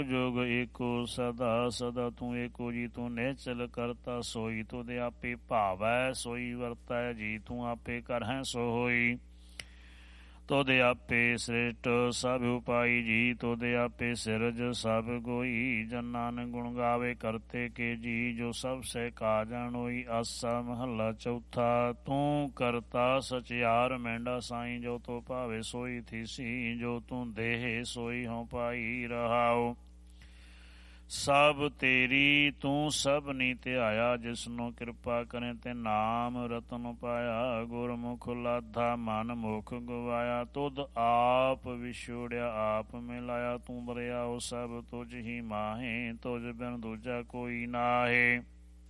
ਜੋਗ ਏਕੋ ਸਦਾ ਸਦਾ ਤੂੰ ਏਕੋ ਜੀ ਤੂੰ ਨਿਹਚਲ ਕਰਤਾ ਸੋਈ ਤੁਧ ਆਪੇ ਭਾਵੈ ਸੋਈ ਵਰਤੈ ਜੀ ਤੂੰ ਆਪੇ ਕਰਹਿ ਸੋ ਹੋਈ ਤੁਧ ਆਪੇ ਸ੍ਰਿਸ਼ਟ ਸਭ ਉਪਾਈ ਜੀ ਤੁਧ ਆਪੇ ਸਿਰਜ ਸਭ ਕੋਈ ਜਨ ਨਾਨਕ ਗੁਣ ਗਾਵੇ ਕਰਤੇ ਕੇ ਜੀ ਜੋ ਸਭ ਸਹਿ ਕਾਜਣ ਹੋਈ। ਆਸਾ ਮਹੱਲਾ ਚੌਥਾ। ਤੂੰ ਕਰਤਾ ਸਚਿਆਰ ਮਹਿੰਡਾ ਸਾਈਂ ਜੋ ਤੋ ਭਾਵੇ ਸੋਈ ਥੀਸੀ ਜੋ ਤੂੰ ਦੇਹ ਸੋਈ ਹਉ ਪਾਈ ਰਹਾਉ। ਸਭ ਤੇਰੀ ਤੂੰ ਸਭ ਨੀ ਧਿਆਇਆ ਜਿਸਨੂੰ ਕਿਰਪਾ ਕਰੇ ਤੇ ਨਾਮ ਰਤਨ ਪਾਇਆ। ਗੁਰਮੁਖ ਲਾਧਾ ਮਨ ਮੁਖ ਗਵਾਇਆ ਤੁਧ ਆਪ ਵਿਛੋੜਿਆ ਆਪ ਮਿਲਾਇਆ। ਤੂੰ ਦਰਿਆਓ ਸਭ ਤੁਝ ਹੀ ਮਾਹੇ ਤੁਝ ਬਿਨ ਦੂਜਾ ਕੋਈ ਨਾਹੇ।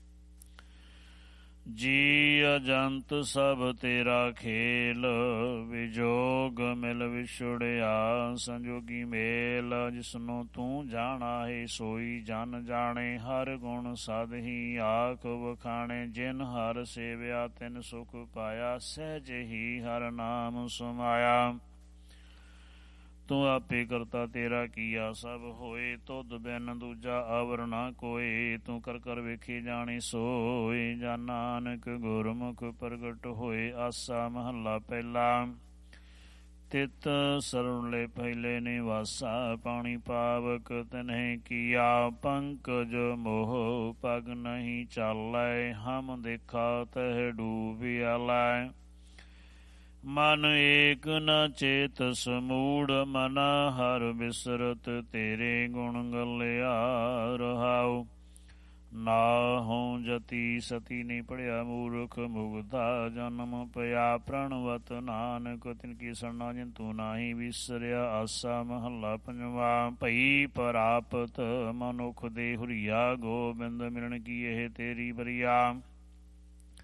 ਜੀ ਅਜੰਤ ਸਭ ਤੇਰਾ ਖੇਲ ਵਿਜੋਗ ਮਿਲ ਵਿਛੁੜਿਆ ਸੰਜੋਗੀ ਮੇਲ। ਜਿਸਨੂੰ ਤੂੰ ਜਾਣਾ ਹੈ ਸੋਈ ਜਨ ਜਾਣੇ ਹਰ ਗੁਣ ਸਦ ਹੀ ਆਖ ਵਖਾਣੇ। ਜਿਨ ਹਰ ਸੇਵਿਆ ਤਿਨ ਸੁਖ ਪਾਇਆ ਸਹਿਜ ਹੀ ਹਰ ਨਾਮ ਸਮਾਇਆ। ਤੂੰ ਆਪੇ ਕਰਤਾ ਤੇਰਾ ਕੀਆ ਸਭ ਹੋਏ ਤੁਧ ਬਿਨ ਦੂਜਾ ਅਵਰ ਨਾ ਕੋਏ। ਤੂੰ ਕਰ ਕਰ ਵੇਖੀ ਜਾਣੀ ਸੋਏ ਜਨ ਨਾਨਕ ਗੁਰਮੁਖ ਪ੍ਰਗਟ ਹੋਏ। ਆਸਾ ਮਹੱਲਾ ਪਹਿਲਾ। ਤਿਤ ਸਰੁਣਲੇ ਪਹਿਲੇ ਨਿਵਾਸਾ ਪਾਣੀ ਪਾਵਕ ਤਨਹਿ ਕੀਆ। ਪੰਕਜ ਮੋਹ ਪਗ ਨਹੀਂ ਚਾਲੈ ਹਮ ਦੇਖਾ ਤਹਿ ਡੂਬਿਆਲੈ। ਮਨ ਏਕ ਨ ਚੇਤ ਸਮੂੜ ਮਨਾ ਹਰ ਬਿਸਰਤ ਤੇਰੇ ਗੁਣ ਗਲਿਆ ਰਹਾਉ। ਨਾਹਉ ਜਤੀ ਸਤੀ ਨਹੀਂ ਪੜਿਆ ਮੂਰਖ ਮੁਗਧਾ ਜਨਮ ਪਿਆ। ਪ੍ਰਣਵਤ ਨਾਨਕ ਤਿਨ ਕੀ ਸਰਣਾ ਜਿਨ ਤੂੰ ਨਾਹੀ ਵਿਸਰਿਆ। ਆਸਾ ਮਹੱਲਾ ਪੰਜਵਾ। ਭਈ ਪ੍ਰਾਪਤ ਮਨੁੱਖ ਦੇ ਹੁਰੀਆ ਗੋਬਿੰਦ ਮਿਲਣ ਕੀ ਇਹ ਤੇਰੀ ਬਰੀਆ।